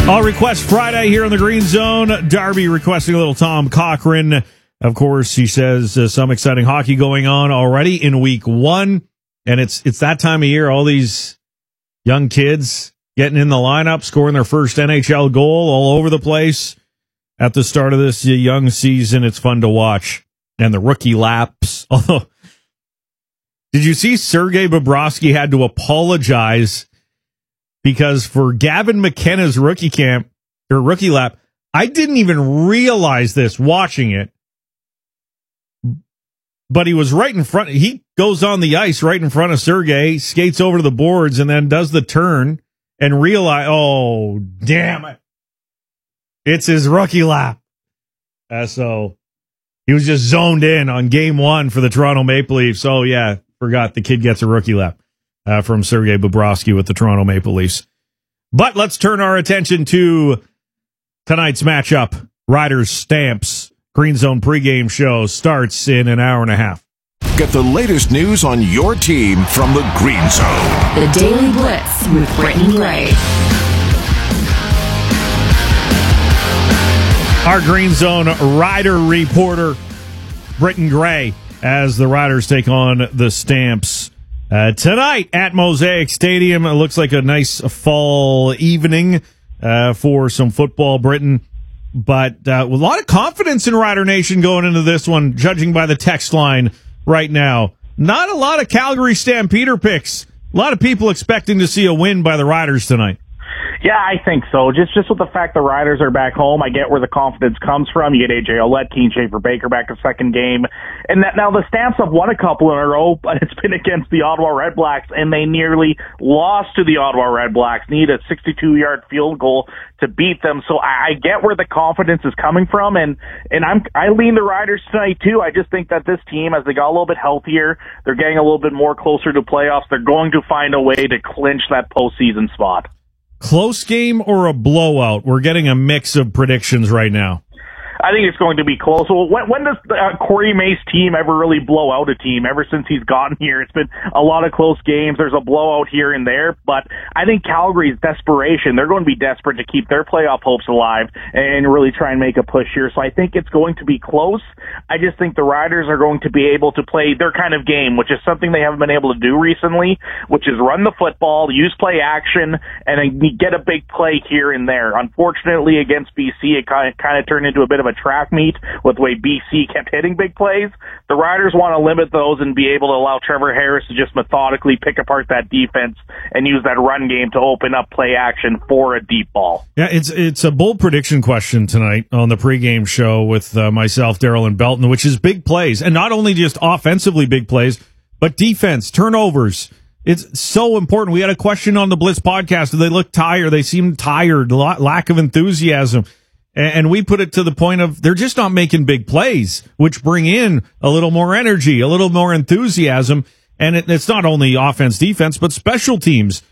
All Request Friday here in the Green Zone. Darby requesting a little Tom Cochran. Of course, he says some exciting hockey going on already in week one. And it's that time of year, all these young kids getting in the lineup, scoring their first NHL goal all over the place at the start of this young season. It's fun to watch. And the rookie laps. Although, did you see Sergei Bobrovsky had to apologize because for Gavin McKenna's rookie lap, I didn't even realize this watching it. But he was right in front. He goes on the ice right in front of Sergei, skates over to the boards, and then does the turn and realize, oh, damn it. It's his rookie lap. So he was just zoned in on game one for the Toronto Maple Leafs. Oh, yeah, forgot the kid gets a rookie lap from Sergei Bobrovsky with the Toronto Maple Leafs. But let's turn our attention to tonight's matchup. Riders Stamps. Green Zone pregame show starts in an hour and a half. Get the latest news on your team from the Green Zone. The Daily Blitz with Britton Gray. Our Green Zone Rider reporter, Britton Gray, as the Riders take on the Stamps. Tonight at Mosaic Stadium, it looks like a nice fall evening for some football, Britton. But with a lot of confidence in Rider Nation going into this one, judging by the text line right now. Not a lot of Calgary Stampeder picks. A lot of people expecting to see a win by the Riders tonight. Yeah, I think so. Just with the fact the Riders are back home, I get where the confidence comes from. You get A.J. Ouellette, Keen Schaefer-Baker back a second game. And now the Stamps have won a couple in a row, but it's been against the Ottawa Redblacks, and they nearly lost to the Ottawa Redblacks. Need a 62-yard field goal to beat them. So I get where the confidence is coming from, and I lean the Riders tonight too. I just think that this team, as they got a little bit healthier, they're getting a little bit more closer to playoffs. They're going to find a way to clinch that postseason spot. Close game or a blowout? We're getting a mix of predictions right now. I think it's going to be close. Well, when does Corey May's team ever really blow out a team? Ever since he's gotten here, it's been a lot of close games. There's a blowout here and there, but I think Calgary's desperation, they're going to be desperate to keep their playoff hopes alive and really try and make a push here. So I think it's going to be close. I just think the Riders are going to be able to play their kind of game, which is something they haven't been able to do recently, which is run the football, use play action, and then get a big play here and there. Unfortunately, against BC, it kind of turned into a bit of a track meet with the way BC kept hitting big plays. The Riders want to limit those and be able to allow Trevor Harris to just methodically pick apart that defense and use that run game to open up play action for a deep ball. Yeah, it's a bold prediction question tonight on the pregame show with myself, Daryl, and Belton, which is big plays, and not only just offensively big plays, but defense, turnovers. It's so important. We had a question on the Blitz podcast. Do they look tired? They seem tired, lack of enthusiasm. And we put it to the point of they're just not making big plays, which bring in a little more energy, a little more enthusiasm. And it's not only offense, defense, but special teams.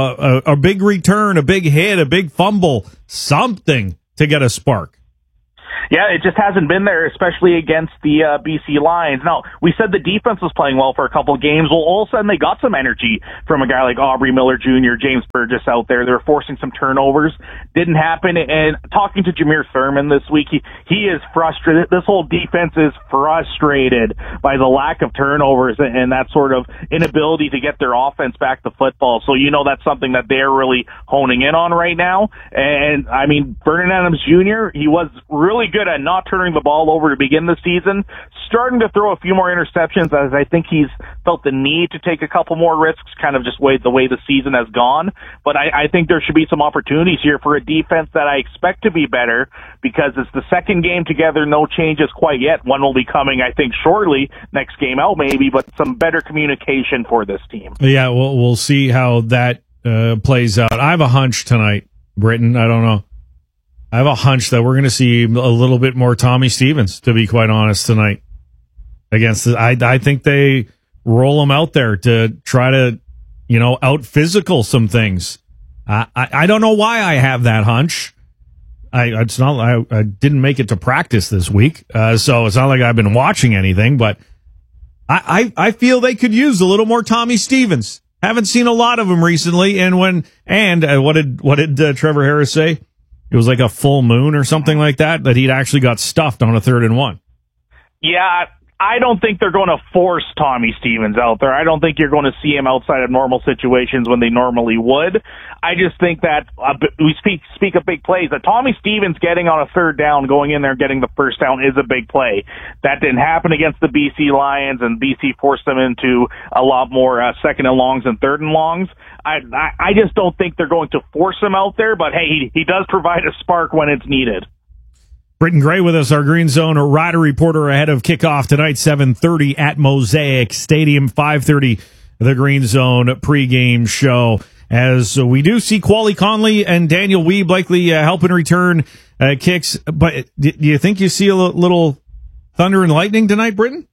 A big return, a big hit, a big fumble, something to get a spark. Yeah, it just hasn't been there, especially against the BC Lions. Now, we said the defense was playing well for a couple of games. Well, all of a sudden they got some energy from a guy like Aubrey Miller Jr., James Burgess out there. They were forcing some turnovers. Didn't happen. And talking to Jameer Thurman this week, he is frustrated. This whole defense is frustrated by the lack of turnovers and that sort of inability to get their offense back to football. So that's something that they're really honing in on right now. And, I mean, Vernon Adams Jr., he was really good at not turning the ball over to begin the season, starting to throw a few more interceptions as I think he's felt the need to take a couple more risks, kind of just the way the season has gone. But I think there should be some opportunities here for a defense that I expect to be better because it's the second game together, no changes quite yet. One will be coming, I think, shortly, next game out maybe, but some better communication for this team. Yeah, we'll see how that plays out. I have a hunch tonight, Britton. I don't know. I have a hunch that we're going to see a little bit more Tommy Stevens, to be quite honest, tonight. I think they roll him out there to try to, out physical some things. I don't know why I have that hunch. I didn't make it to practice this week, so it's not like I've been watching anything. But I feel they could use a little more Tommy Stevens. Haven't seen a lot of him recently. And what did Trevor Harris say? it was like a full moon or something like that he'd actually got stuffed on a 3rd and 1. Yeah, I don't think they're going to force Tommy Stevens out there. I don't think you're going to see him outside of normal situations when they normally would. I just think that we speak of big plays. That Tommy Stevens getting on a 3rd down, going in there and getting the 1st down is a big play. That didn't happen against the BC Lions, and BC forced them into a lot more 2nd and longs and 3rd and longs. I just don't think they're going to force him out there, but hey, he does provide a spark when it's needed. Britton Gray with us, our Green Zone Rider reporter ahead of kickoff tonight, 7:30 at Mosaic Stadium, 5:30 the Green Zone pregame show. As we do see Quali Conley and Daniel Weeb likely helping return kicks, but do you think you see a little thunder and lightning tonight, Britton?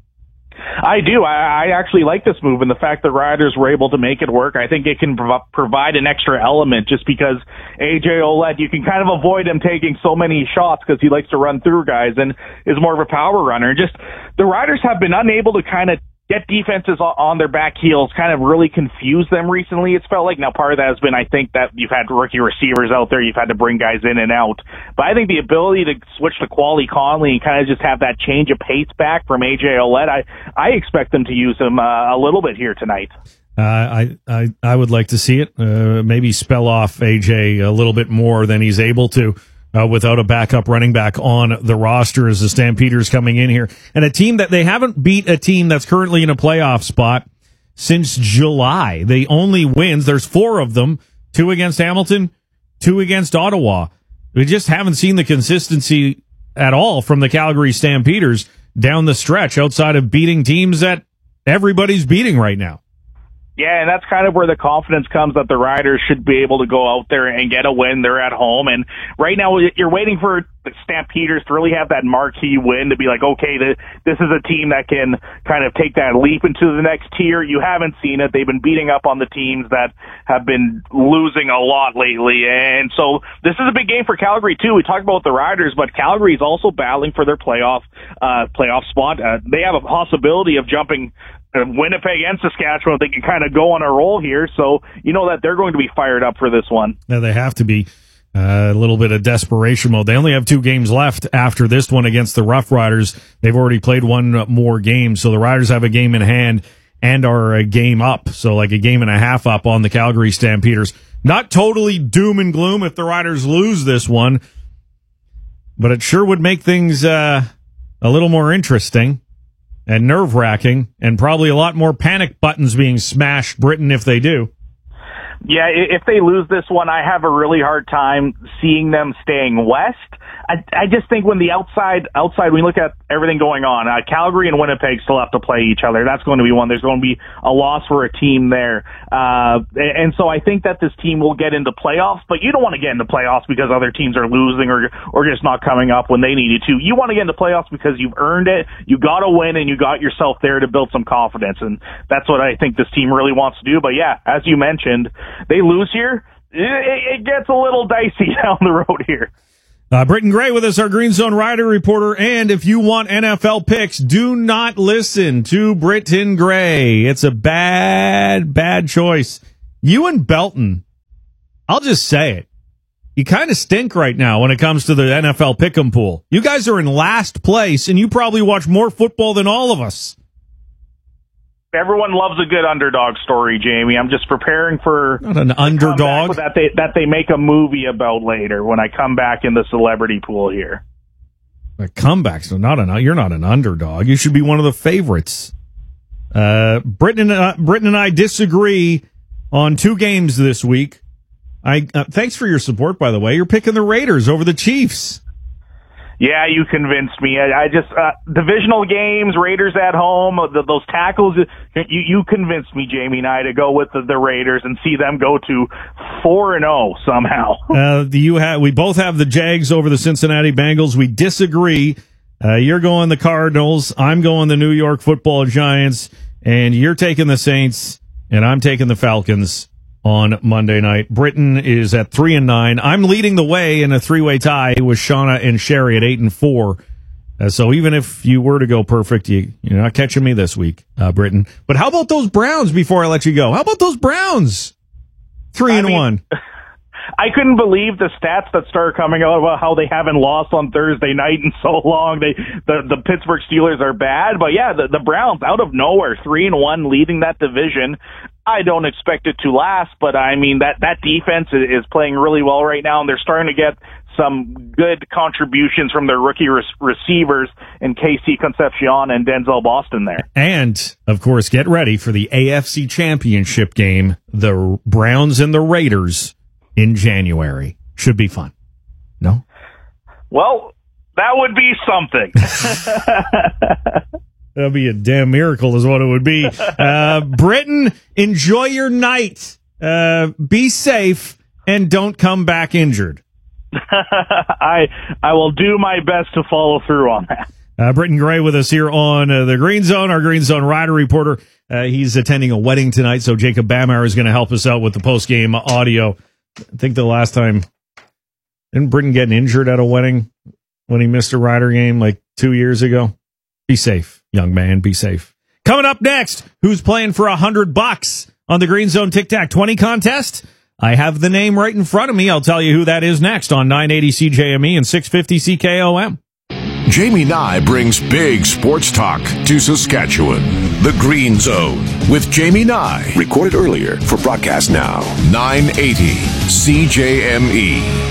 I do. I actually like this move, and the fact that Riders were able to make it work. I think it can provide an extra element just because AJ Ouellette, you can kind of avoid him taking so many shots because he likes to run through guys and is more of a power runner. Just the Riders have been unable to kind of get defenses on their back heels, kind of really confuse them recently. It's felt like now part of that has been, I think, that you've had rookie receivers out there, you've had to bring guys in and out. But I think the ability to switch to Quali Conley and kind of just have that change of pace back from AJ Ouellette, I expect them to use him a little bit here tonight. I would like to see it. Maybe spell off AJ a little bit more than he's able to. Without a backup running back on the roster as the Stampeders coming in here. And a team that they haven't beat a team that's currently in a playoff spot since July. They only wins. There's 4 of them, 2 against Hamilton, 2 against Ottawa. We just haven't seen the consistency at all from the Calgary Stampeders down the stretch outside of beating teams that everybody's beating right now. Yeah, and that's kind of where the confidence comes that the Riders should be able to go out there and get a win. They're at home, and right now you're waiting for the Stampeders to really have that marquee win to be like, okay, this is a team that can kind of take that leap into the next tier. You haven't seen it. They've been beating up on the teams that have been losing a lot lately, and so this is a big game for Calgary too. We talked about the Riders, but Calgary is also battling for their playoff spot. They have a possibility of jumping Winnipeg and Saskatchewan. They can kind of go on a roll here, so you know that they're going to be fired up for this one. Yeah, they have to be. A little bit of desperation mode. They only have 2 games left after this one against the Rough Riders. They've already played 1 more game, so the Riders have a game in hand and are a game up, so like a game and a half up on the Calgary Stampeders. Not totally doom and gloom if the Riders lose this one, but it sure would make things a little more interesting and nerve-wracking, and probably a lot more panic buttons being smashed, Britton, if they do. Yeah, if they lose this one, I have a really hard time seeing them staying west. I just think when the outside, when you look at everything going on, Calgary and Winnipeg still have to play each other. That's going to be one. There's going to be a loss for a team there. And so I think that this team will get into playoffs, but you don't want to get into playoffs because other teams are losing or just not coming up when they needed to. You want to get into playoffs because you've earned it. You got to win and you got yourself there to build some confidence. And that's what I think this team really wants to do. But yeah, as you mentioned, they lose here. It gets a little dicey down the road here. Britton Gray with us, our Green Zone Rider reporter. And if you want NFL picks, do not listen to Britton Gray. It's a bad choice. You and Belton, I'll just say it. You kind of stink right now when it comes to the NFL pick'em pool. You guys are in last place, and you probably watch more football than all of us. Everyone loves a good underdog story, Jamie. I'm just preparing for not an underdog that they make a movie about later when I come back in the celebrity pool here. A comeback, so you're not an underdog. You should be one of the favorites. Britton and I disagree on 2 games this week. Thanks for your support, by the way. You're picking the Raiders over the Chiefs. Yeah, you convinced me. I just divisional games, Raiders at home, those tackles. You convinced me, Jamie and I, to go with the Raiders and see them go to 4-0 somehow. We both have the Jags over the Cincinnati Bengals. We disagree. You're going the Cardinals. I'm going the New York Football Giants, and you're taking the Saints, and I'm taking the Falcons on Monday night. Britton is at 3-9. I'm leading the way in a 3-way tie with Shauna and Sherry at 8-4. So even if you were to go perfect, you're not catching me this week, Britton. But how about those Browns before I let you go? How about those Browns? 3-1. I couldn't believe the stats that started coming out about how they haven't lost on Thursday night in so long. The Pittsburgh Steelers are bad, but yeah, the Browns out of nowhere, 3-1, leading that division. I don't expect it to last, but I mean that defense is playing really well right now, and they're starting to get some good contributions from their rookie receivers in KC Concepcion and Denzel Boston there. And, of course, get ready for the AFC Championship game, the Browns and the Raiders in January. Should be fun. No? Well, that would be something. That'd be a damn miracle is what it would be. Britain, enjoy your night. Be safe and don't come back injured. I will do my best to follow through on that. Britton Gray with us here on the Green Zone, our Green Zone Rider reporter. He's attending a wedding tonight, so Jacob Bamauer is going to help us out with the post-game audio. I think the last time, didn't Britton get injured at a wedding when he missed a Rider game like 2 years ago? Be safe, young man, be safe. Coming up next, who's playing for $100 on the Green Zone Tic Tac 20 contest? I have the name right in front of me. I'll tell you who that is next on 980 CJME and 650 CKOM. Jamie Nye brings big sports talk to Saskatchewan. The Green Zone with Jamie Nye. Recorded earlier for broadcast now. 980 CJME.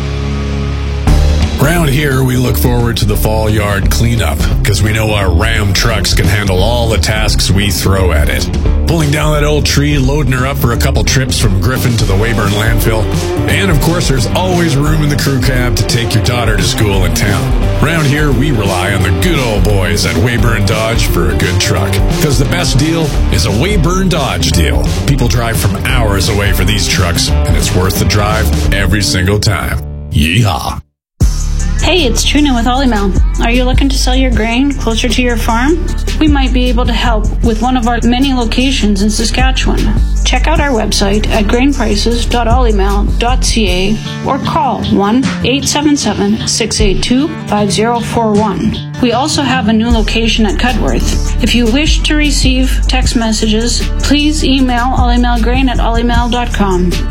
Around here, we look forward to the fall yard cleanup because we know our Ram trucks can handle all the tasks we throw at it. Pulling down that old tree, loading her up for a couple trips from Griffin to the Weyburn landfill. And of course, there's always room in the crew cab to take your daughter to school in town. Around here, we rely on the good old boys at Weyburn Dodge for a good truck. Because the best deal is a Weyburn Dodge deal. People drive from hours away for these trucks, and it's worth the drive every single time. Yeehaw. Hey, it's Trina with Olymel. Are you looking to sell your grain closer to your farm? We might be able to help with one of our many locations in Saskatchewan. Check out our website at grainprices.olymel.ca or call 1-877-682-5041. We also have a new location at Cudworth. If you wish to receive text messages, please email olymelgrain@olymel.com.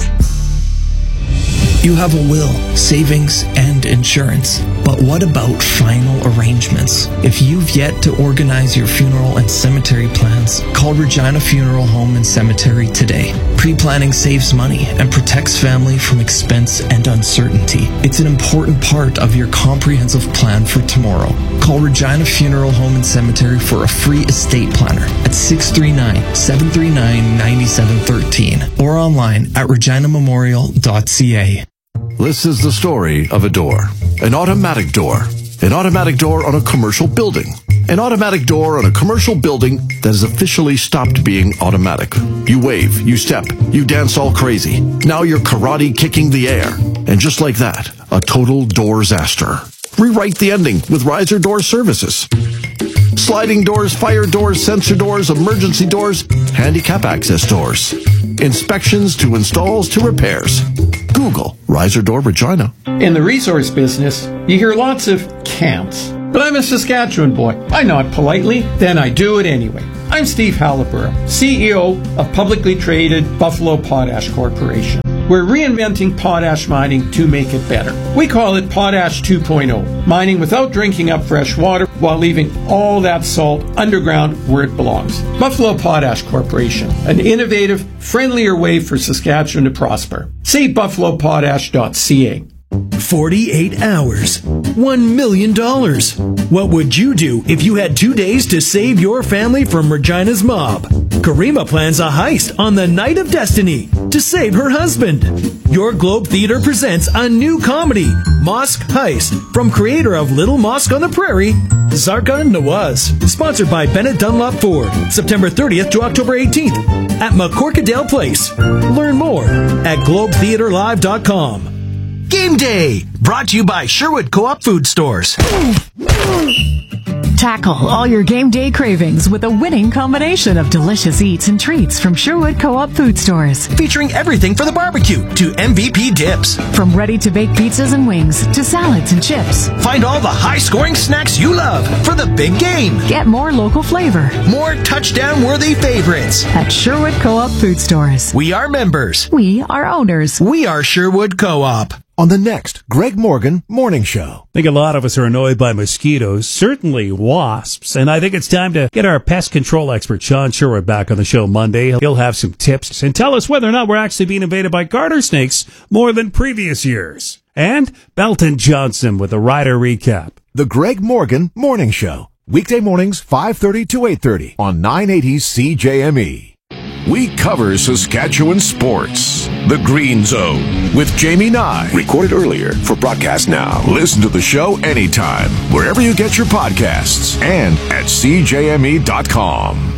You have a will, savings, and insurance. But what about final arrangements? If you've yet to organize your funeral and cemetery plans, call Regina Funeral Home and Cemetery today. Pre-planning saves money and protects family from expense and uncertainty. It's an important part of your comprehensive plan for tomorrow. Call Regina Funeral Home and Cemetery for a free estate planner at 639-739-9713 or online at reginamemorial.ca. This is the story of a door. An automatic door. An automatic door on a commercial building. An automatic door on a commercial building that has officially stopped being automatic. You wave, you step, you dance all crazy. Now you're karate kicking the air. And just like that, a total doorsaster. Rewrite the ending with Riser Door Services. Sliding doors, fire doors, sensor doors, emergency doors, handicap access doors. Inspections to installs to repairs. Google Riser Door Regina. In the resource business, you hear lots of can'ts. But I'm a Saskatchewan boy. I nod politely, then I do it anyway. I'm Steve Halliburton, CEO of publicly traded Buffalo Potash Corporation. We're reinventing potash mining to make it better. We call it Potash 2.0, mining without drinking up fresh water while leaving all that salt underground where it belongs. Buffalo Potash Corporation, an innovative, friendlier way for Saskatchewan to prosper. See buffalopotash.ca. 48 hours. $1 million. What would you do if you had 2 days to save your family from Regina's mob? Karima plans a heist on the Night of Destiny to save her husband. Your Globe Theater presents a new comedy, Mosque Heist, from creator of Little Mosque on the Prairie, Zarka Nawaz. Sponsored by Bennett Dunlop Ford. September 30th to October 18th at McCorkadale Place. Learn more at globetheaterlive.com. Game Day, brought to you by Sherwood Co-op Food Stores. Tackle all your game day cravings with a winning combination of delicious eats and treats from Sherwood Co-op food stores. Featuring everything for the barbecue to MVP dips. From ready-to-bake pizzas and wings to salads and chips. Find all the high-scoring snacks you love for the big game. Get more local flavor. More touchdown-worthy favorites. At Sherwood Co-op food stores. We are members. We are owners. We are Sherwood Co-op. On the next Greg Morgan Morning Show. I think a lot of us are annoyed by mosquitoes, certainly wasps, and I think it's time to get our pest control expert Sean Sherwood back on the show Monday. He'll have some tips and tell us whether or not we're actually being invaded by garter snakes more than previous years. And Belton Johnson with a rider recap. The Greg Morgan Morning Show. Weekday mornings 5:30 to 8:30 on 980 CJME. We cover Saskatchewan sports. The Green Zone with Jamie Nye. Recorded earlier for broadcast now. Listen to the show anytime, wherever you get your podcasts and at CJME.com.